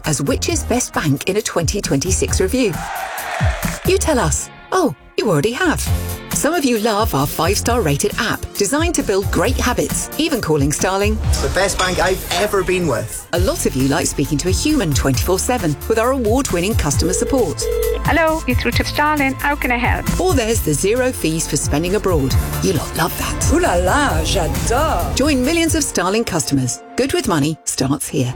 as which is best bank in a 2026 review. You tell us. Oh, you already have. Some of you love our 5-star rated app, designed to build great habits, even calling Starling the best bank I've ever been with. A lot of you like speaking to a human 24/7 with our award-winning customer support. Hello, you're through to Starling. How can I help? Or there's the 0 fees for spending abroad. You lot love that. Ooh la la, j'adore. Join millions of Starling customers. Good with money starts here.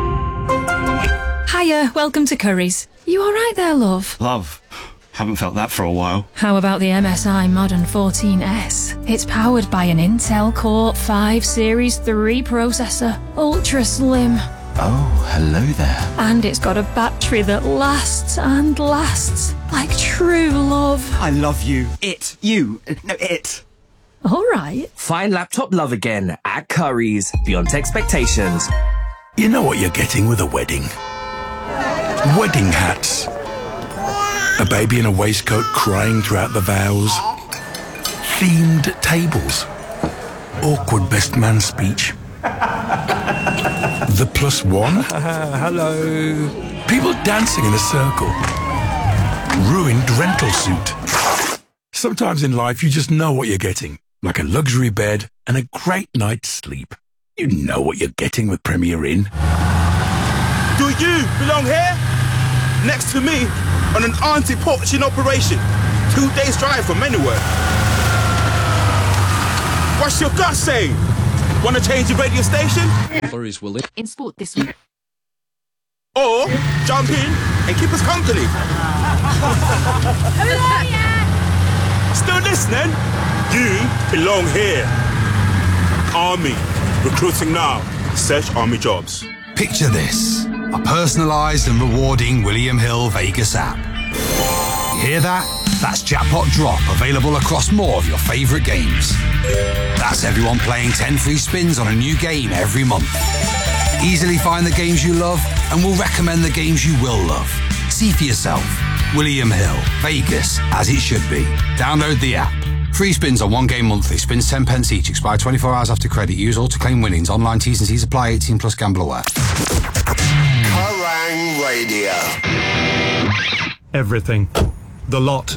Hiya, welcome to Currys. You alright there, love? Love. Haven't felt that for a while. How about the MSI Modern 14S? It's powered by an Intel Core 5 Series 3 processor, ultra slim. Oh, hello there. And it's got a battery that lasts and lasts, like true love. I love you. It. You. No, it. Alright. Find laptop love again at Currys. Beyond expectations. You know what you're getting with a wedding? Wedding hats. A baby in a waistcoat crying throughout the vows. Themed tables. Awkward best man speech. The +1. Hello. People dancing in a circle. Ruined rental suit. Sometimes in life you just know what you're getting. Like a luxury bed and a great night's sleep. You know what you're getting with Premier Inn. Do you belong here? Next to me on an anti-poaching operation. 2 days drive from anywhere. What's your gut saying? Want to change your radio station? Flurries will in sport this week. Or jump in and keep us company. Still listening? You belong here. Army. Recruiting now. Search Army jobs. Picture this. A personalised and rewarding William Hill Vegas app. You hear that? That's Jackpot Drop, available across more of your favourite games. That's everyone playing 10 free spins on a new game every month. Easily find the games you love and we'll recommend the games you will love. See for yourself. William Hill, Vegas, as it should be. Download the app. Free spins on one game monthly. Spins 10 pence each. Expire 24 hours after credit. Use all to claim winnings. Online T's and C's apply. 18 plus gamble aware. Kerrang Radio. Everything. The lot.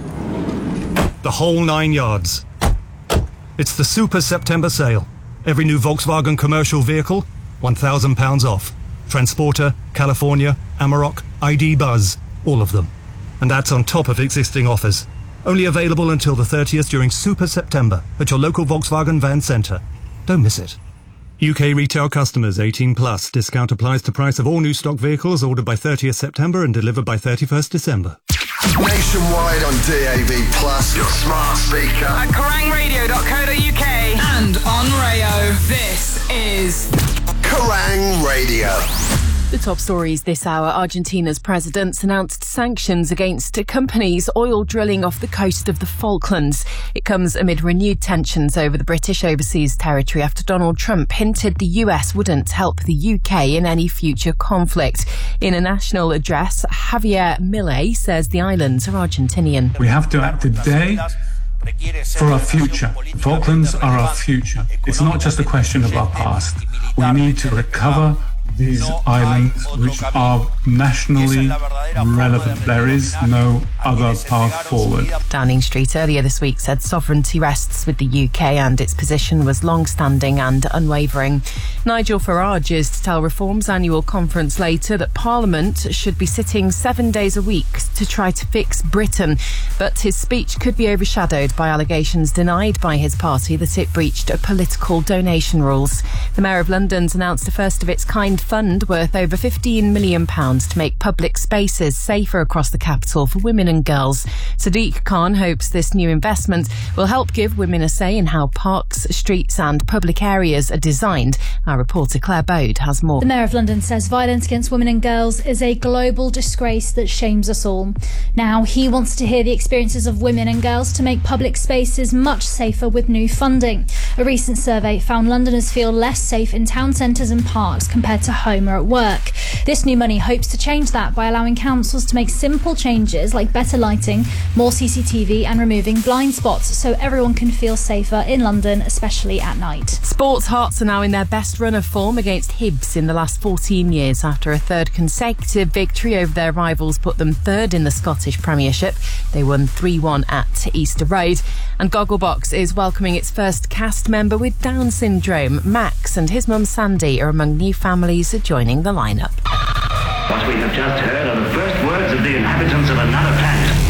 The whole 9 yards. It's the Super September sale. Every new Volkswagen commercial vehicle, £1,000 off. Transporter, California, Amarok, ID Buzz, all of them. And that's on top of existing offers. Only available until the 30th during Super September at your local Volkswagen van centre. Don't miss it. UK retail customers 18 plus. Discount applies to price of all new stock vehicles ordered by 30th September and delivered by 31st December. Nationwide on DAB+, your smart speaker. At kerrangradio.co.uk and on Rayo. This is Kerrang Radio. The top stories this hour. Argentina's president announced sanctions against companies oil drilling off the coast of the Falklands. It comes amid renewed tensions over the British overseas territory after Donald Trump hinted the US wouldn't help the UK in any future conflict. In a national address, Javier Milei says the islands are Argentinian. We have to act today for our future. The Falklands are our future. It's not just a question of our past. We need to recover these islands, which are nationally relevant. There is no other path forward. Downing Street earlier this week said sovereignty rests with the UK and its position was long-standing and unwavering. Nigel Farage is to tell Reform's annual conference later that Parliament should be sitting 7 days a week to try to fix Britain. But his speech could be overshadowed by allegations denied by his party that it breached political donation rules. The Mayor of London's announced a first-of-its-kind fund worth over £15 million to make public spaces safer across the capital for women and girls. Sadiq Khan hopes this new investment will help give women a say in how parks, streets and public areas are designed. Our reporter Claire Bode has more. The Mayor of London says violence against women and girls is a global disgrace that shames us all. Now he wants to hear the experiences of women and girls to make public spaces much safer with new funding. A recent survey found Londoners feel less safe in town centres and parks compared to home or at work. This new money hopes to change that by allowing councils to make simple changes like better better lighting, more CCTV and removing blind spots so everyone can feel safer in London, especially at night. Sports Hearts are now in their best run of form against Hibs in the last 14 years after a third consecutive victory over their rivals put them third in the Scottish Premiership. They won 3-1 at Easter Road. And Gogglebox is welcoming its first cast member with Down syndrome. Max and his mum Sandy are among new families joining the lineup. What we have just heard are the first words of the inhabitants of another planet.